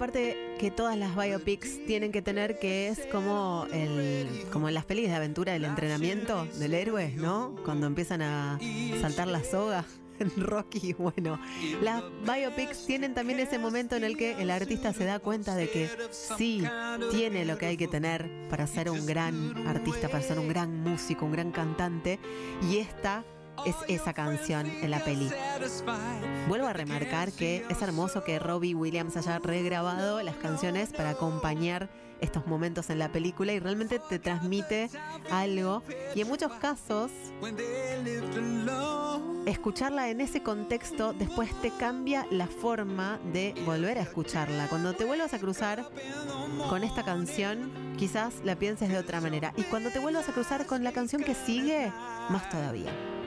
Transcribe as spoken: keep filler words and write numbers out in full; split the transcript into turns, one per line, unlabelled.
parte que todas las biopics tienen que tener, que es como el como en las pelis de aventura del entrenamiento del héroe, ¿no? Cuando empiezan a saltar la soga en Rocky. Bueno, las biopics tienen también ese momento en el que el artista se da cuenta de que sí, tiene lo que hay que tener para ser un gran artista, para ser un gran músico, un gran cantante, y esta es esa canción en la peli. Vuelvo a remarcar que es hermoso que Robbie Williams haya regrabado las canciones para acompañar estos momentos en la película y realmente te transmite algo. Y en muchos casos, escucharla en ese contexto después te cambia la forma de volver a escucharla. Cuando te vuelvas a cruzar con esta canción, quizás la pienses de otra manera. Y cuando te vuelvas a cruzar con la canción que sigue, más todavía.